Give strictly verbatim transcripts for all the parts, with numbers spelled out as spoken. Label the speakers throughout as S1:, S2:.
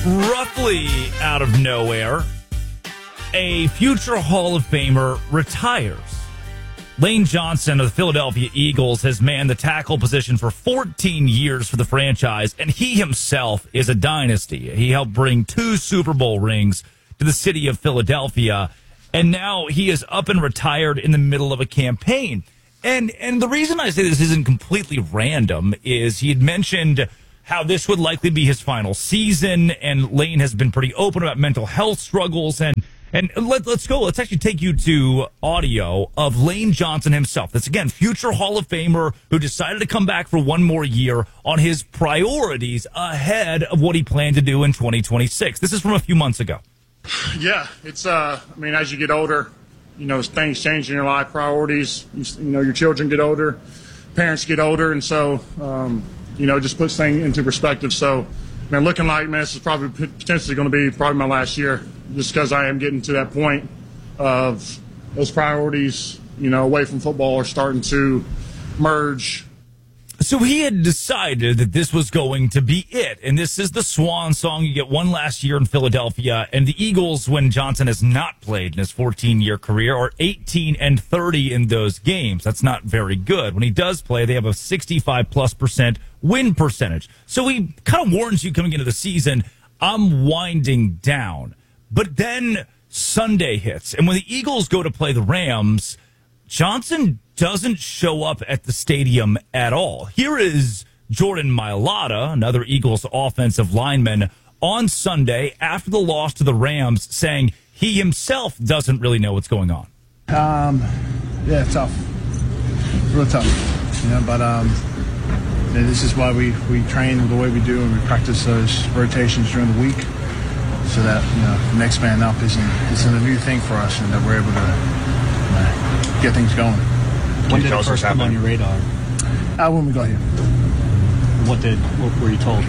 S1: roughly out of nowhere, a future Hall of Famer retires. Lane Johnson of the Philadelphia Eagles has manned the tackle position for fourteen years for the franchise, and he himself is a dynasty. He helped bring two Super Bowl rings to the city of Philadelphia, and now he is up and retired in the middle of a campaign. And and the reason I say this isn't completely random is he had mentioned how this would likely be his final season, and Lane has been pretty open about mental health struggles. And and let, let's go. Let's actually take you to audio of Lane Johnson himself. That's, again, future Hall of Famer who decided to come back for one more year on his priorities ahead of what he planned to do in twenty twenty-six. This is from a few months ago.
S2: Yeah, it's, uh, I mean, as you get older, you know, things change in your life, priorities, you, you know, your children get older, parents get older, and so, um, you know, it just puts things into perspective. So, man, looking like, man, this is probably potentially going to be probably my last year, just because I am getting to that point of those priorities, you know, away from football are starting to merge.
S1: So he had decided that this was going to be it, and this is the swan song. You get one last year in Philadelphia, and the Eagles, when Johnson has not played in his fourteen-year career, are eighteen and thirty in those games. That's not very good. When he does play, they have a sixty-five plus percent win percentage. So he kind of warns you coming into the season, I'm winding down. But then Sunday hits, and when the Eagles go to play the Rams, Johnson doesn't show up at the stadium at all. Here is Jordan Mailata, another Eagles offensive lineman, on Sunday after the loss to the Rams, saying he himself doesn't really know what's going on.
S3: Um, yeah, tough. Real tough. You know, but um, yeah, this is why we, we train the way we do, and we practice those rotations during the week, so that, you know, the next man up isn't, isn't a new thing for us, and that we're able to, you know, get things going.
S4: When did it first come on your radar?
S3: Uh, when we got here.
S4: What did? What were you told?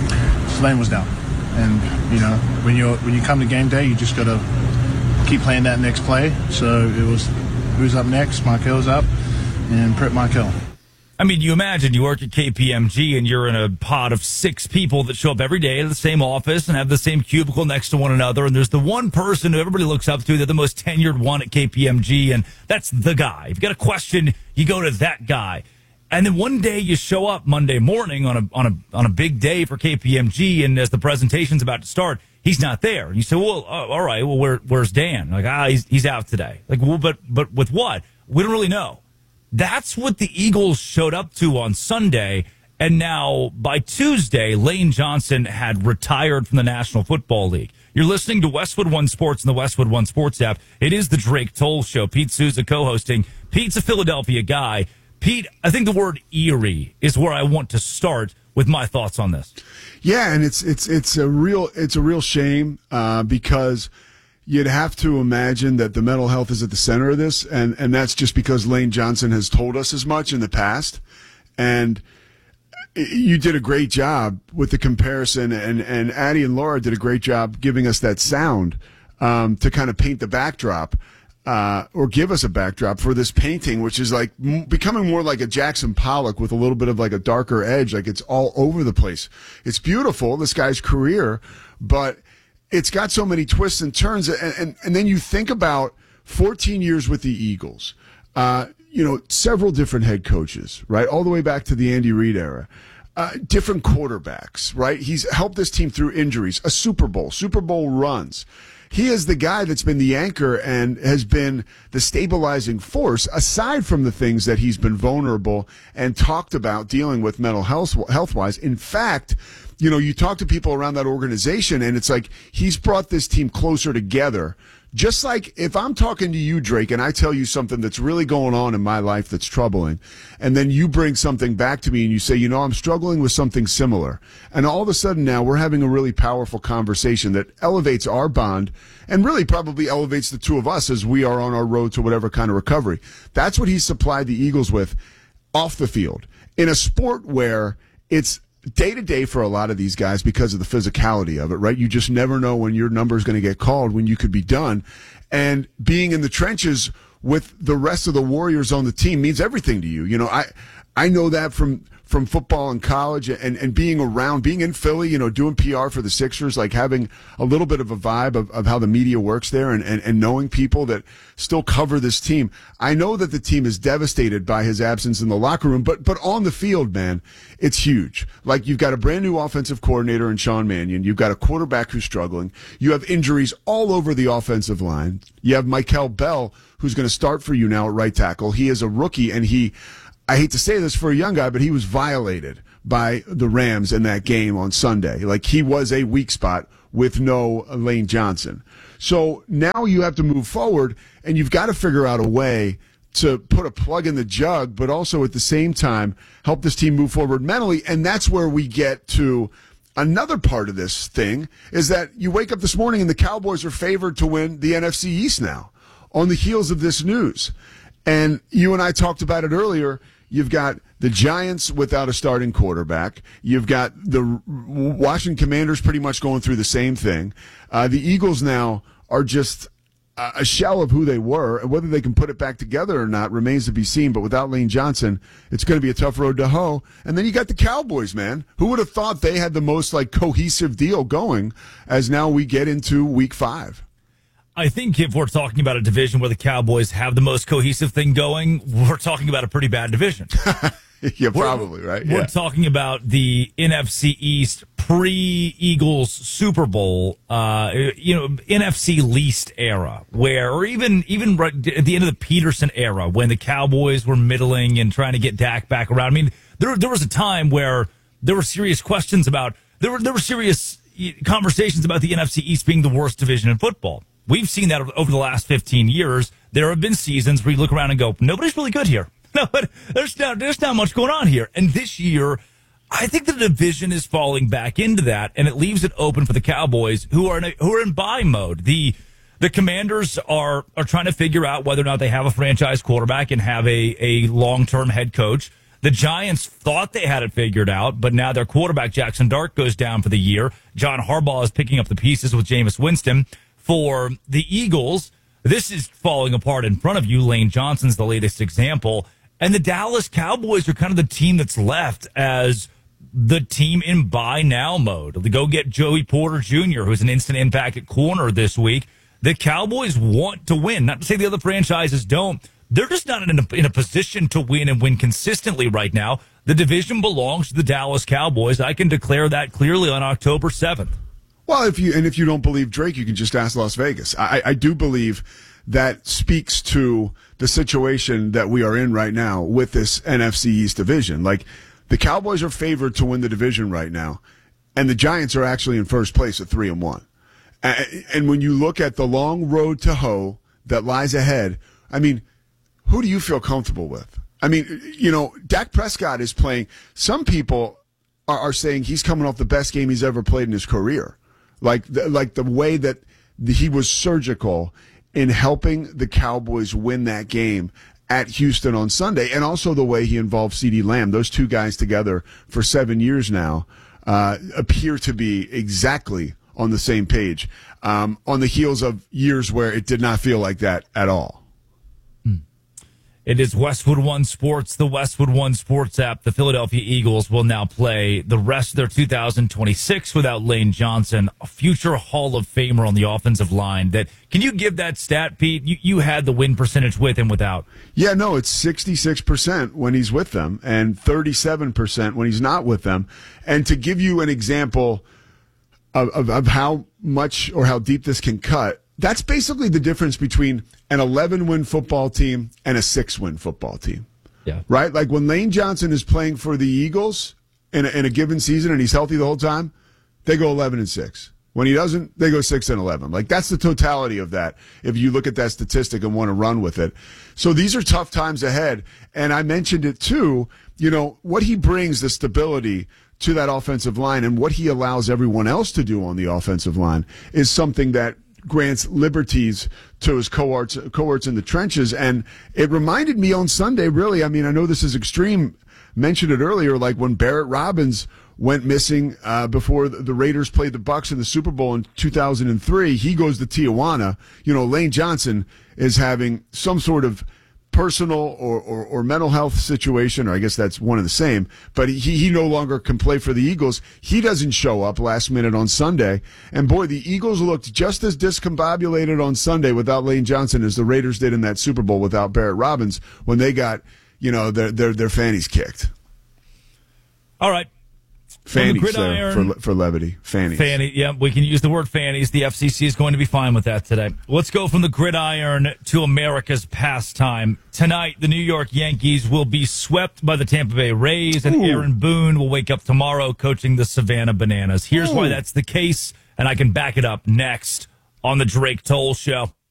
S3: Lane was down, and you know, when you when you come to game day, you just got to keep playing that next play. So it was, who's up next? Michael's up, and Prep Michael.
S1: I mean, you imagine you work at K P M G and you're in a pod of six people that show up every day to the same office and have the same cubicle next to one another. And there's the one person who everybody looks up to. They're the most tenured one at K P M G, and that's the guy. If you got a question, you go to that guy. And then one day you show up Monday morning on a on a on a big day for K P M G, and as the presentation's about to start, he's not there. And you say, well, uh, all right, well, where, where's Dan? Like, ah, he's he's out today. Like, well, but but with what? We don't really know. That's what the Eagles showed up to on Sunday, and now by Tuesday, Lane Johnson had retired from the National Football League. You're listening to Westwood One Sports and the Westwood One Sports app. It is the Drake Toll Show. Pete Souza co-hosting. Pete's a Philadelphia guy. Pete, I think the word eerie is where I want to start with my thoughts on this.
S5: Yeah, and it's it's it's a real it's a real shame uh, because you'd have to imagine that the mental health is at the center of this, and, and that's just because Lane Johnson has told us as much in the past. And you did a great job with the comparison, and, and Addie and Laura did a great job giving us that sound um, to kind of paint the backdrop uh, or give us a backdrop for this painting, which is like m- becoming more like a Jackson Pollock with a little bit of like a darker edge. Like it's all over the place. It's beautiful, this guy's career, but it's got so many twists and turns, and, and, and then you think about fourteen years with the Eagles, uh, you know, several different head coaches, right, all the way back to the Andy Reid era, uh, different quarterbacks, right? He's helped this team through injuries, a Super Bowl, Super Bowl runs. He is the guy that's been the anchor and has been the stabilizing force, aside from the things that he's been vulnerable and talked about dealing with mental health health-wise. In fact, you know, you talk to people around that organization, and it's like he's brought this team closer together. Just like if I'm talking to you, Drake, and I tell you something that's really going on in my life that's troubling, and then you bring something back to me and you say, you know, I'm struggling with something similar. And all of a sudden now we're having a really powerful conversation that elevates our bond and really probably elevates the two of us as we are on our road to whatever kind of recovery. That's what he's supplied the Eagles with off the field in a sport where it's day to day for a lot of these guys because of the physicality of it, right? You just never know when your number is going to get called, when you could be done. And being in the trenches with the rest of the Warriors on the team means everything to you. You know, I I know that from from football in college and, and being around, being in Philly, you know, doing P R for the Sixers, like having a little bit of a vibe of, of how the media works there and, and, and knowing people that still cover this team. I know that the team is devastated by his absence in the locker room, but but on the field, man, it's huge. Like, you've got a brand new offensive coordinator in Sean Mannion. You've got a quarterback who's struggling. You have injuries all over the offensive line. You have Michael Bell, who's going to start for you now at right tackle. He is a rookie, and he, I hate to say this for a young guy, but he was violated by the Rams in that game on Sunday. Like, he was a weak spot with no Lane Johnson. So now you have to move forward, and you've got to figure out a way to put a plug in the jug, but also at the same time help this team move forward mentally. And that's where we get to another part of this thing, is that you wake up this morning and the Cowboys are favored to win the N F C East now on the heels of this news. And you and I talked about it earlier. You've got the Giants without a starting quarterback. You've got the Washington Commanders pretty much going through the same thing. Uh, the Eagles now are just a shell of who they were, and whether they can put it back together or not remains to be seen. But without Lane Johnson, it's going to be a tough road to hoe. And then you got the Cowboys, man. Who would have thought they had the most like cohesive deal going as now we get into week five?
S1: I think if we're talking about a division where the Cowboys have the most cohesive thing going, we're talking about a pretty bad division.
S5: Yeah, probably,
S1: we're,
S5: right?
S1: We're
S5: yeah.
S1: talking about the N F C East pre-Eagles Super Bowl, uh, you know, N F C least era, where, or even even right at the end of the Peterson era, when the Cowboys were middling and trying to get Dak back around. I mean, there there was a time where there were serious questions about, there were there were serious conversations about the N F C East being the worst division in football. We've seen that over the last fifteen years. There have been seasons where you look around and go, nobody's really good here. No, but there's not, there's not much going on here. And this year, I think the division is falling back into that, and it leaves it open for the Cowboys, who are in a, who are in buy mode. The the Commanders are are trying to figure out whether or not they have a franchise quarterback and have a, a long-term head coach. The Giants thought they had it figured out, but now their quarterback, Jackson Dart, goes down for the year. John Harbaugh is picking up the pieces with Jameis Winston. For the Eagles, this is falling apart in front of you. Lane Johnson's the latest example. And the Dallas Cowboys are kind of the team that's left as the team in buy now mode. They go get Joey Porter Junior, who's an instant impact at corner this week. The Cowboys want to win. Not to say the other franchises don't. They're just not in a, in a position to win and win consistently right now. The division belongs to the Dallas Cowboys. I can declare that clearly on October seventh.
S5: Well, if you and if you don't believe Drake, you can just ask Las Vegas. I, I do believe that speaks to the situation that we are in right now with this N F C East division. Like, the Cowboys are favored to win the division right now, and the Giants are actually in first place at three and one. And when you look at the long road to hoe that lies ahead, I mean, who do you feel comfortable with? I mean, you know, Dak Prescott is playing. Some people are, are saying he's coming off the best game he's ever played in his career. Like the, like the way that the, he was surgical in helping the Cowboys win that game at Houston on Sunday, and also the way he involved CeeDee Lamb. Those two guys together for seven years now uh, appear to be exactly on the same page, um, on the heels of years where it did not feel like that at all.
S1: It is Westwood One Sports, the Westwood One Sports app. The Philadelphia Eagles will now play the rest of their two thousand twenty-six without Lane Johnson, a future Hall of Famer on the offensive line. That can you give that stat, Pete? You, you had the win percentage with and without.
S5: Yeah, no, it's sixty-six percent when he's with them and thirty-seven percent when he's not with them. And to give you an example of, of, of how much or how deep this can cut, that's basically the difference between an eleven-win football team and a six-win football team.
S1: Yeah.
S5: Right? Like when Lane Johnson is playing for the Eagles in a, in a given season and he's healthy the whole time, they go eleven and six. When he doesn't, they go six and eleven. Like, that's the totality of that, if you look at that statistic and want to run with it. So these are tough times ahead. And I mentioned it too, you know, what he brings, the stability to that offensive line and what he allows everyone else to do on the offensive line is something that grants liberties to his cohorts, cohorts in the trenches. And it reminded me on Sunday, really, I mean, I know this is extreme, mentioned it earlier, like when Barrett Robbins went missing uh, before the Raiders played the Bucs in the Super Bowl in two thousand three. He goes to Tijuana. You know, Lane Johnson is having some sort of personal or, or, or mental health situation, or I guess that's one of the same, but he, he no longer can play for the Eagles. He doesn't show up last minute on Sunday. And boy, the Eagles looked just as discombobulated on Sunday without Lane Johnson as the Raiders did in that Super Bowl without Barrett Robbins when they got, you know, their, their, their fannies kicked.
S1: All right.
S5: Fannies there for, for levity. Fannies.
S1: Fanny, yeah, we can use the word fannies. The F C C is going to be fine with that today. Let's go from the gridiron to America's pastime. Tonight, the New York Yankees will be swept by the Tampa Bay Rays, and
S5: Ooh.
S1: Aaron Boone will wake up tomorrow coaching the Savannah Bananas. Here's
S5: Ooh.
S1: why that's the case, and I can back it up next on the Drake Toll Show.